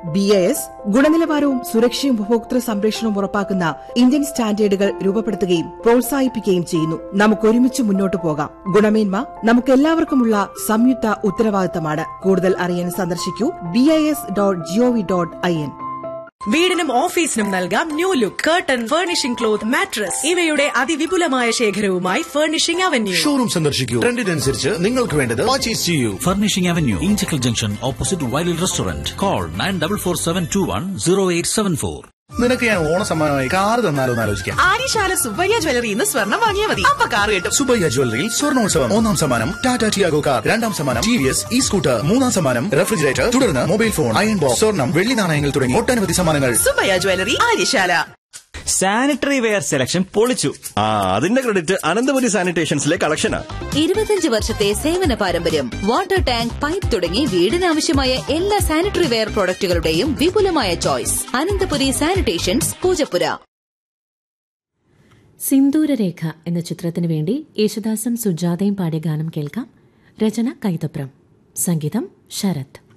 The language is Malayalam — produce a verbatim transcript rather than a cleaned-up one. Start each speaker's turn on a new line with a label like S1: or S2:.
S1: ബി ഐ എസ് ഗുണനിലവാരവും സുരക്ഷയും ഉപഭോക്തൃ സംരക്ഷണവും ഉറപ്പാക്കുന്ന ഇന്ത്യൻ സ്റ്റാൻഡേർഡുകൾ രൂപപ്പെടുത്തുകയും പ്രോത്സാഹിപ്പിക്കുകയും ചെയ്യുന്നു. നമുക്ക് ഒരുമിച്ച് മുന്നോട്ടു പോകാം. ഗുണമേന്മ നമുക്കെല്ലാവർക്കുമുള്ള സംയുക്ത ഉത്തരവാദിത്തമാണ്. കൂടുതൽ അറിയാൻ സന്ദർശിക്കൂ B I S dot G O V dot I N.
S2: വീടിനും ഓഫീസിനും നൽകാം new look. Curtain, furnishing cloth, mattress ഇവയുടെ അതിവിപുലമായ ശേഖരവുമായി ഫർണിഷിംഗ് അവന്യൂ
S3: ഷോറൂം സന്ദർശിക്കൂ. ട്രെൻഡിനനുസരിച്ച് നിങ്ങൾക്ക് വേണ്ടത് പർച്ചേസ് ചെയ്യൂ.
S4: Furnishing avenue, Inchakkal junction, opposite വൈലിൽ restaurant. Call nine double four seven to one zero eight seven four.
S3: നിനക്ക് ഞാൻ ഓണ സമ്മാനമായി കാർ തന്നാലോ എന്ന് ആലോചിക്കാം.
S2: ആര്യശാല സുബ്ബയ്യ ജ്വല്ലറി ഇന്ന് സ്വർണം വാങ്ങിയാൽ മതി, അപ്പൊ കാർ കിട്ടും.
S3: സുബ്ബയ്യ ജ്വല്ലറിയിൽ സ്വർണോത്സവം. ഒന്നാം സമ്മാനം ടാറ്റ ടിയാഗോ കാർ, രണ്ടാം സമ്മാനം T V S E scooter, മൂന്നാം സമ്മാനം റെഫ്രിജറേറ്റർ, തുടർന്ന് മൊബൈൽ ഫോൺ, അയൺ ബോക്സ്, സ്വർണം, വെള്ളി നാണയങ്ങൾ തുടങ്ങി ഒട്ടനവധി സമ്മാനങ്ങൾ.
S2: Subbaiah jewellery, Aryasala.
S5: Sanitary ware selection പൊളിച്ചു.
S6: ആ അതിന്റെ ക്രെഡിറ്റ് അനന്തപുരി സാനിറ്റേഷൻസിലെ കളക്ഷനാ.
S7: ഇരുപത്തിയഞ്ച് വർഷത്തെ സേവന പാരമ്പര്യം. വാട്ടർ ടാങ്ക്, പൈപ്പ് തുടങ്ങി വീടിനാവശ്യമായ എല്ലാ സാനിറ്ററി വെയർ പ്രോഡക്റ്റുകളുടെയും വിപുലമായ ചോയ്സ്. അനന്തപുരി സാനിറ്റേഷൻസ്, പൂജപ്പുര.
S8: സിന്ദൂരരേഖ എന്ന ചിത്രത്തിനു വേണ്ടി യേശുദാസും സുജാതയും പാടിയ ഗാനം കേൾക്കാം. രചന കൈതപ്രം, സംഗീതം ശരത്.